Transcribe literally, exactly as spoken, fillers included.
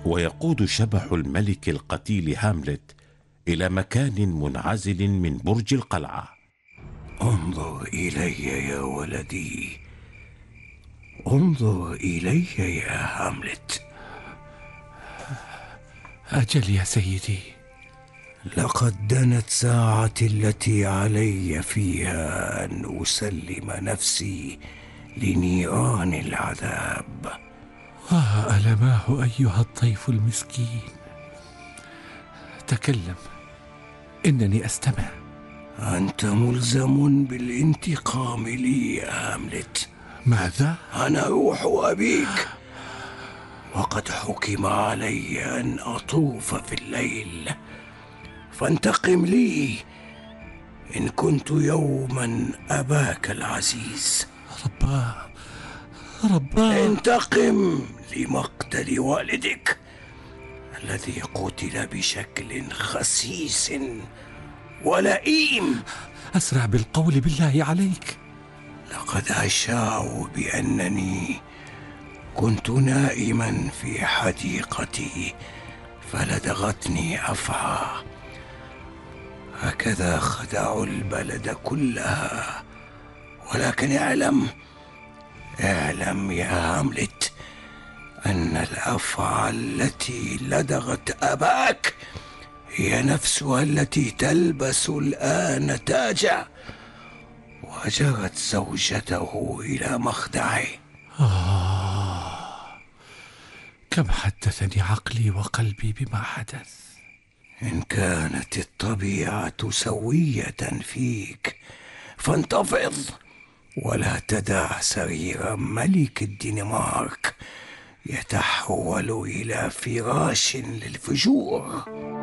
ويقود شبح الملك القتيل هاملت إلى مكان منعزل من برج القلعة. انظر إلي يا ولدي، انظر إلي يا هاملت. أجل يا سيدي. لقد دنت ساعتي التي علي فيها أن أسلم نفسي لنيران العذاب. آه ألماه أيها الطيف المسكين. تكلم، إنني أستمع. أنت ملزم بالانتقام لي يا هاملت. ماذا؟ أنا روح أبيك، وقد حكم علي أن أطوف في الليل، فانتقم لي إن كنت يوما أباك العزيز. رباه رباه. انتقم لمقتل والدك الذي قتل بشكل خسيس ولئيم. أسرع بالقول بالله عليك. لقد أشاع بأنني كنت نائما في حديقتي فلدغتني أفعى. هكذا خدعوا البلد كلها، ولكن اعلم اعلم يا هاملت أن الأفعى التي لدغت أباك هي نفسها التي تلبس الآن تاجه، وجرت زوجته إلى مخدعه. آه، كم حدثني عقلي وقلبي بما حدث. إن كانت الطبيعة سوية فيك فانتفض، ولا تدع سرير ملك الدنمارك يتحول إلى فراش للفجور.